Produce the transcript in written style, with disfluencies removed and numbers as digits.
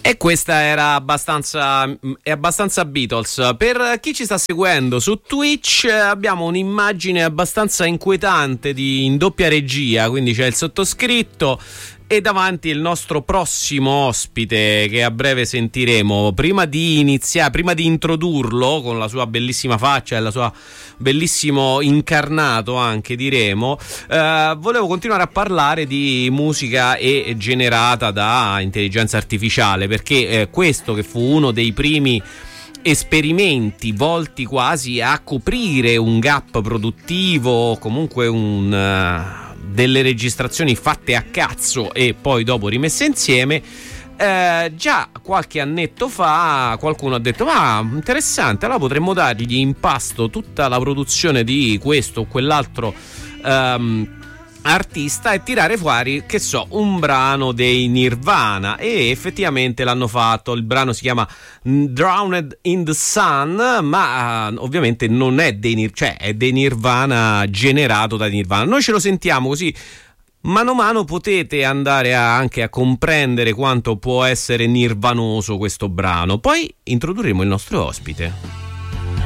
E questa era abbastanza Beatles. Per chi ci sta seguendo su Twitch abbiamo un'immagine abbastanza inquietante in doppia regia, quindi c'è il sottoscritto e davanti il nostro prossimo ospite che a breve sentiremo. Prima di introdurlo con la sua bellissima faccia e la sua bellissimo incarnato, anche diremo, volevo continuare a parlare di musica e generata da intelligenza artificiale, perché questo, che fu uno dei primi esperimenti volti quasi a coprire un gap produttivo, comunque delle registrazioni fatte a cazzo e poi dopo rimesse insieme, già qualche annetto fa qualcuno ha detto: ma interessante, allora potremmo dargli in pasto tutta la produzione di questo o quell'altro artista e tirare fuori, che so, un brano dei Nirvana. E effettivamente l'hanno fatto. Il brano si chiama Drowned in the Sun, ma ovviamente non è è dei Nirvana, generato da Nirvana. Noi ce lo sentiamo così. Mano a mano potete andare anche a comprendere quanto può essere nirvanoso questo brano. Poi introdurremo il nostro ospite.